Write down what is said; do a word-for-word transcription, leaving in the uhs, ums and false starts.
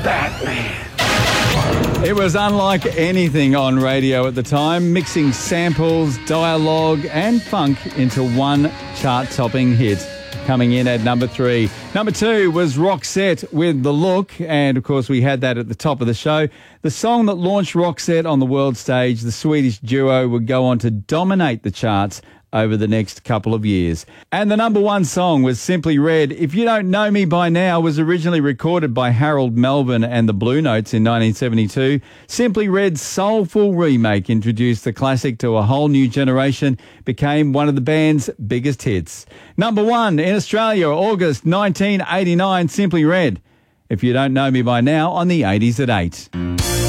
Batman. It was unlike anything on radio at the time, mixing samples, dialogue and funk into one chart-topping hit. Coming in at number three. Number two was Roxette with The Look, and of course we had that at the top of the show. The song that launched Roxette on the world stage, the Swedish duo would go on to dominate the charts over the next couple of years. And the number one song was Simply Red. If You Don't Know Me By Now was originally recorded by Harold Melvin and the Blue Notes in nineteen seventy-two. Simply Red's soulful remake introduced the classic to a whole new generation, became one of the band's biggest hits. Number one in Australia, August nineteen eighty-nine, Simply Red. If You Don't Know Me By Now on the eighties at eight.